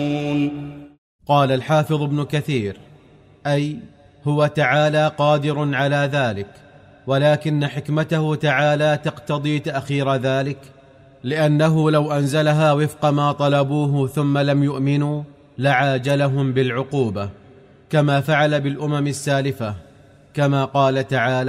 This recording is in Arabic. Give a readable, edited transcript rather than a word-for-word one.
قال الحافظ ابن كثير: أي هو تعالى قادر على ذلك، ولكن حكمته تعالى تقتضي تأخير ذلك، لأنه لو أنزلها وفق ما طلبوه ثم لم يؤمنوا لعاجلهم بالعقوبة، كما فعل بالأمم السالفة، كما قال تعالى: